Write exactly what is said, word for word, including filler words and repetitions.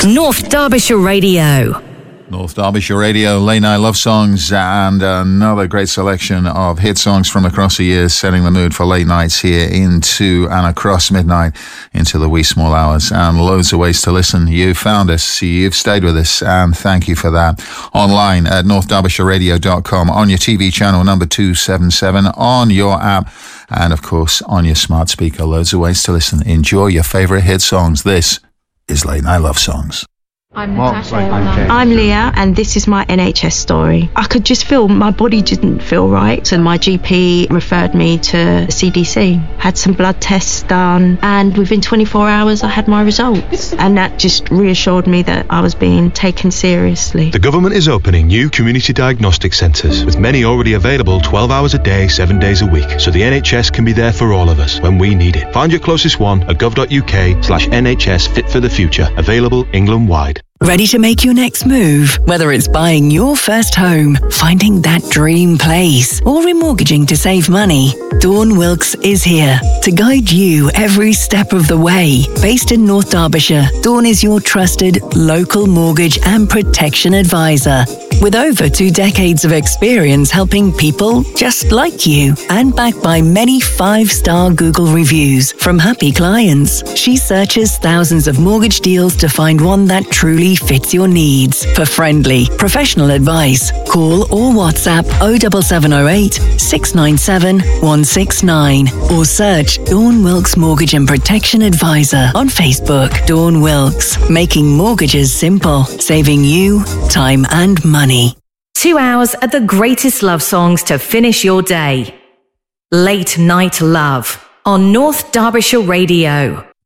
North Derbyshire Radio. North Derbyshire Radio, late night love songs, and another great selection of hit songs from across the years, setting the mood for late nights here into and across midnight into the wee small hours, and loads of ways to listen. You found us, you've stayed with us, and thank you for that. Online at north derbyshire radio dot com, on your T V channel number two seventy-seven, on your app, and of course on your smart speaker. Loads of ways to listen. Enjoy your favourite hit songs. This is Late Night Love Songs. I'm Natasha. I'm, I'm Leah, and this is my N H S story. I could just feel my body didn't feel right, so my G P referred me to C D C. Had some blood tests done, and within twenty-four hours I had my results, and that just reassured me that I was being taken seriously. The government is opening new community diagnostic centres, with many already available twelve hours a day, seven days a week, so the N H S can be there for all of us when we need it. Find your closest one at gov.uk slash NHS Fit for the Future. Available England-wide. Ready to make your next move? Whether it's buying your first home, finding that dream place, or remortgaging to save money, Dawn Wilkes is here to guide you every step of the way. Based in North Derbyshire, Dawn is your trusted local mortgage and protection advisor. With over two decades of experience helping people just like you, and backed by many five-star Google reviews from happy clients, she searches thousands of mortgage deals to find one that truly fits your needs. For friendly, professional advice, call or WhatsApp oh seven seven oh eight, six nine seven, one six nine or search Dawn Wilkes Mortgage and Protection Advisor on Facebook. Dawn Wilkes, making mortgages simple, saving you time and money. Two hours at the greatest love songs to finish your day. Late Night Love on North Derbyshire Radio.